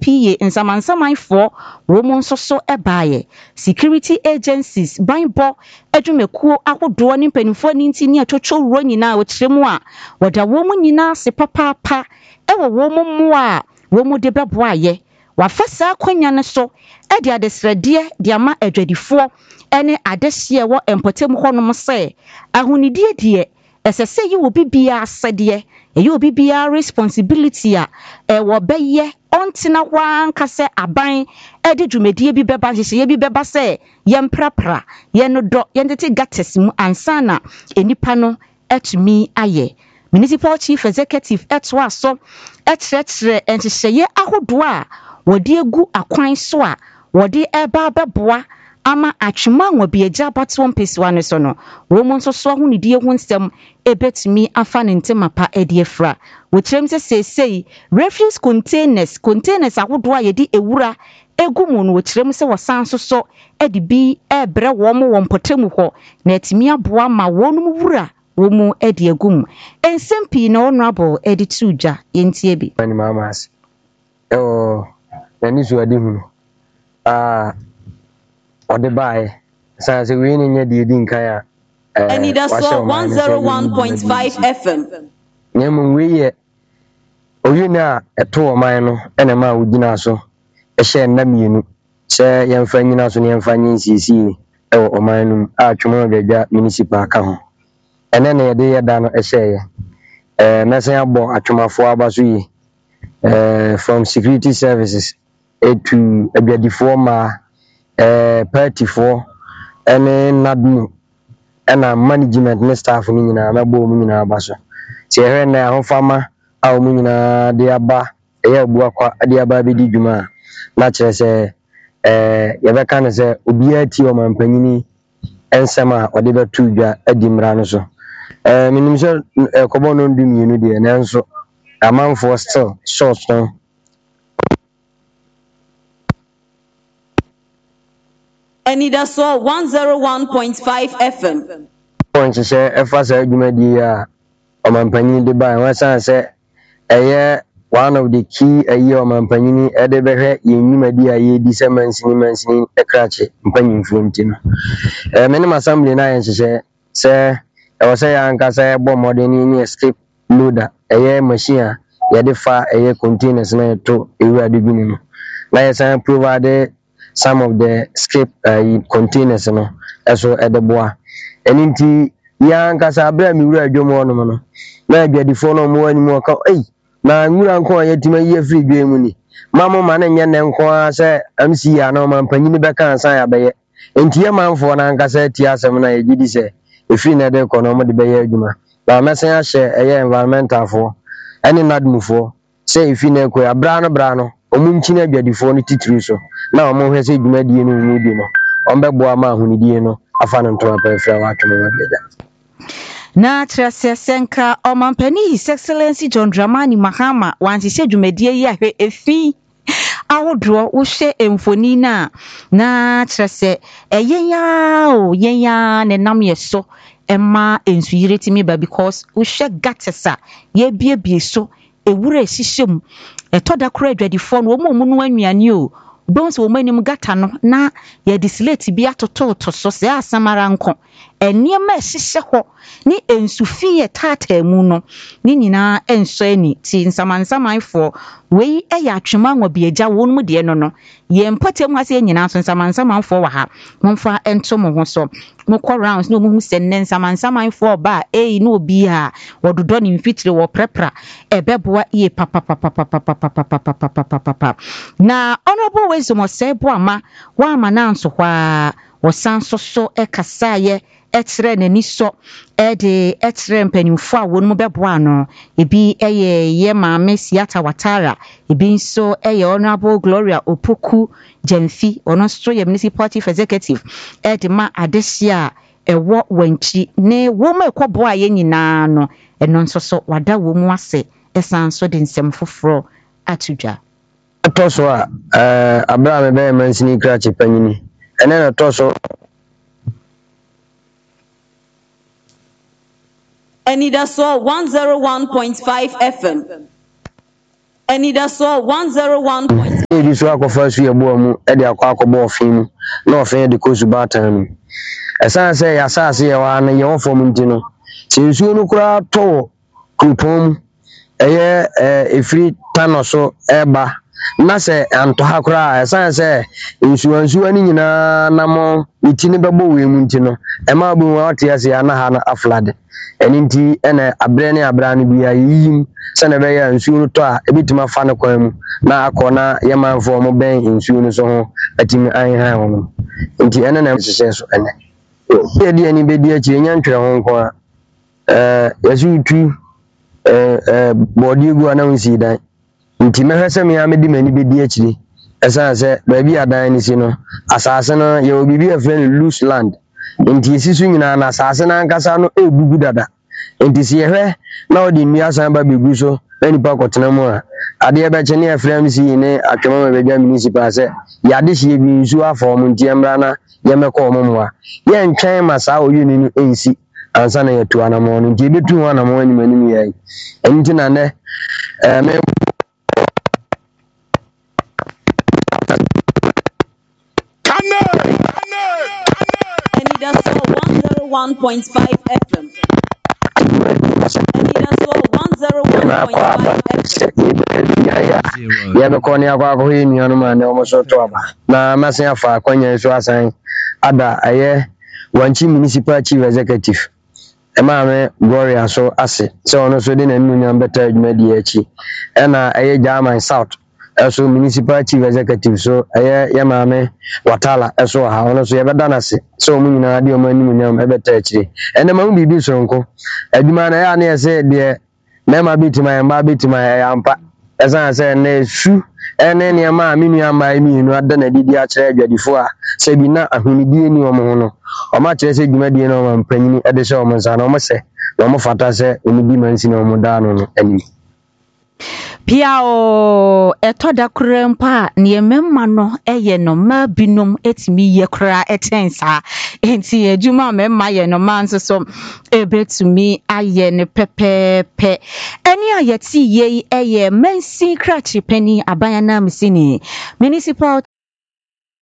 NPA nsamansamanfo wo mo nso so ebaye security agencies banbo adwumekuo ahodoɔ ne mpanimfoɔ ne nti ne atwotwo wuro nyinaa wɔkyerɛ mu a wɔda wo mo nyinaa se papaapa ɛwɔ wo mo mmoa a wo mo de bɛboaye wafa saa kwanya no so ɛde adesrɛdeɛ de ama adwadifoɔ ɛne adehye wɔ empotem hɔ nom sɛ ahonidie die ɛsɛ sɛ yi wo bibia asɛdeɛ ɛyɛ obi bia responsibility a ɛwɔ bɛyɛ ɔntena hɔ anka sɛ aban ɛde dwumadie bi bɛba hyehyɛ bi bɛba sɛ yɛmprapra yɛno dɔ yɛntete gates mu ansa na enipa no atumi ayɛ municipal chief executive ɛto aso ɛkyerɛkyerɛ nhyehyɛeɛ ahodoɔ a wɔde egu akwan so a wɔde ɛba bɛboa ama atwema nwabiagya batoɔ mpesiwa no so no wo mo nso so ahonidie ho nsɛm ebetumi afa ne ntemapa ɛde afra wɔkyerɛm sɛ seesei refuse containers ahodoɔ a yɛde ewura egu mu no wɔkyerɛm sɛ wɔsan so so ɛde bi ɛbrɛ wɔn wɔ mpɔtɛmu hɔ na atumi aboa ma wɔn mu wura wɔn mu ɛde egu mu nsɛm pii na honorable ɛde tu dwa yɛntie bi ani mamas nani so ade hu ɔde bae saa sɛ wei ne nyɛ deɛ di nkan a Anida so 101.5 FM. nyɛmu wei yɛ oyune a ɛto ɔman no ɛna ma wogyina so ɛhyɛ nna mmienu sɛ yɛmfa nyina so ne yɛmfa nye nsiesie ɛwɔ ɔman no mu a twoma bɛgya municipal ka ho ɛnɛ na yɛde yɛda no ɛhyɛeɛ mɛsɛn abɔ atwomafoɔ aba so yi from security services to abiadifoɔ ma partyfoɔ ɛne nadmu ɛna management ne staff no nyinaa mɛbɔ mu nyinaa aba so sɛ yɛhwɛ na ahofama a wɔn nyinaa de aba ɛyɛ abuakwa de aba bɛdi dwuma a na kyerɛ sɛ yɛbɛka no sɛ obiara ti ɔmampanyini nsɛm a ɔde bɛto dwa adi mmara no so menim sɛ kɔbɔ no ndu mmienu deɛ nanso amanfoɔ still short no Anida so 101.5 FM. nhyehyɛ ɛfa saa dwumadie a ɔmampanyini de bae wɔsan sɛ ɛyɛ one of the key ɔmampanyini ɛde bɛhwɛ yɛn nnwumadi a yɛdi sɛ mansini ɛkrakye mpanyimfoɔ nti no menem assembly no ayɛ nhyehyɛ sɛ ɛwɔ sɛ yɛ ankasa yɛbɔ mmɔden ne escape loader ɛyɛ machine a yɛde fa ɛyɛ containers na yɛto ewurade bi mu na yɛsan provide some of the escape containers no ɛso ɛde boa ɛno nti yɛ ankasa abere a mewura adwom hɔ nom no na aduadifoɔ no ɔmo anim ɔka na nwura nko a yɛtumi ayi afiri dwa mu ni ma ne nyɛ ne nko a sɛ MC a na ɔmampanyini bɛka ansa yɛabɛyɛ nti yɛ manfoɔ no ankasa tie asɛm no a yɛgye di sɛ ɛfiri na ɛde kɔ no ɔmo de bɛyɛ adwuma na mɛsen ahyɛ ɛyɛ environmentalfoɔ ɛne nadmufoɔ sɛ ɛfiri na ɛkɔ abra no ɔmo nkyini aduadifoɔ no titiri so na ɔmo hwɛ sɛ dwumadie no mu di no ɔmbɛboa ma ahonidie no afa no ntoma pa afiri a wɔatwom wɔbiagya na trasɛsɛnka ɔmampani His Excellency John Dramani Mahama wanhyehyɛ dwumadie yi ahwɛ efi ahodoɔ wohwɛ mfoni na trasɛ yɛnya ne nam yɛ so ɛma nsuyire timi ba because wohwɛ gates a yɛbiebie so ewura ehyehyɛ mu ɛtɔda kora adwadifoɔ no wɔn mu no anuane o bonus wɔn anim gata no na yɛde slate bi atototo so sɛ asamara nko nneɛma ɛhyehyɛ hɔ ne nsufi yɛ taataa mu no ne nyinaa nsɔ ani ti nsamansamanfoɔ wei ɛyɛ atwema nwabiagya wɔn mu deɛ no yɛn mpɔtam ha sɛ nyinaa so nsamansamanfoɔ wɔ ha momfa nto mo ho so mokɔ rounds na ɔmo hu sɛ nnɛ nsamansamanfoɔ ba a na obi a wɔdodɔ ne mfitiri wɔ prɛprɛ ɛbɛboa yie papapapapapapapapapapa na honorable wisdom ɔsɛe boama wɔama na nso hɔ a wɔsan so ɛkasaeɛ ɛkyerɛ n'ani sɔ ɛde ɛkyerɛ mpanimfoɔ a wɔn mu bɛboa no ebi ɛyɛ yɛ maame Siata Watara ebi nso ɛyɛ honorable Gloria Opoku Jamfi ɔno nso yɛ municipal chief executive ɛde ma adehye a ɛwɔ wɔnkyi ne wɔn a ɛkɔboa yɛ nyinaa no ɛno nso so wada wɔn mu ase ɛsan so de nsɛm foforɔ ato dwa ɛtɔ so a abra me bɛyɛ mansini krakye panyini ɛnɛ na ɛtɔ so Anida so 101.5 FM. Anida so 101.5. Ebi so akɔfa so yɛboa mu de akɔ akɔbɔ ɔfen mu na ɔfen de kɔ subatan mu. Ɛsan sɛ yɛasase yɛwɔ ana yɛwɔ fam nti no sɛ nsuo no koraa tɔ kuropɔn mu ɛyɛ ɛfiri tano so ɛba na sɛ antɔha koraa ɛsan sɛ nsuo no nyinaa nam iti ne bɛbɔ wɔ mu nti no ɛma bu wa ɔte ase ana ha na aflade ɛne nti ɛna abrɛ ne abra no bi ayim sɛ na bɛyɛ nsuo no tɔ a ebituma fa no kwan mu na akɔ na yɛmanfo mo bɛn nsuo no so ho atimi anhan ho no nti ɛne na hyehyɛ so ɛne yɛde ani bɛdi akyi nya ntwerɛ ho nko a yɛso tu bɔɔde gu ana nsi dan nti mɛhwɛ sɛ me a mede mani bɛdi akyiri ɛsan sɛ baabi adan no si no asase no yɛwɔ biribi a frɛ no loose land nti esi so nyinaa na asase no ankasa no egugu dada nti si yɛhwɛ na ɔde nnua san ba begu so na nipa kɔtena mu a adeɛ bɛkye ne yɛfrɛ no si ne atwama ma badwa municipal sɛ yɛade hyɛ bi nsuo afa ɔmo nti ɛmmra na yɛmɛkɔ ɔmo mmoa yɛntwɛn ma saa ɔyɛ no no ɛnsi ansa na yɛtu anamɔ no nti yɛbɛtu ho anamɔ anim yɛi ɛno nti na nnɛ Anida so 101.5 FM. Anida so 101.5 FM. yɛbɛkɔ ne akɔ akɔhɔ nnuanom a ne ɔmo so to aba na masen afa akwanya nso asan ada ɛyɛ Wankye municipal chief executive ɛmaame Gloria so ase sɛ ɔno so de n'anuonyam bɛta adwumadi akyi ɛna ɛyɛ German South ɛso municipal chief executive so ɛyɛ yɛmaame Watala ɛso ha ɔno so yɛbɛda n'ase sɛ ɔmo nyinaa de ɔmo anuonyam ɛbɛta akyire ɛna ma ho biribi soronko adwuma na ɛyɛ a ne yɛsɛ deɛ mɛma bitima mba bitima ɛyɛ ampa ɛsan sɛ na su ɛne nneɛma a me nua mmaa mmienu ada n'adidi akyerɛ adwadifo a sɛ bi na ahonidie ni ɔmo ho no ɔmo akyerɛ sɛ dwumadie na ɔmo mpanyini ɛde hyɛ ɔmo nsa na ɔmo sɛ na ɔmo fata sɛ ɔmo di mansi na ɔmo daa no anim Pia o etoda kura mpa ne memma no eye no ma binom etimi ye kura etensa enti adwuma memma ye no man so ebetumi aye ne pepepe eni ayeti ye eye mansi krachi pani abanya na misini municipal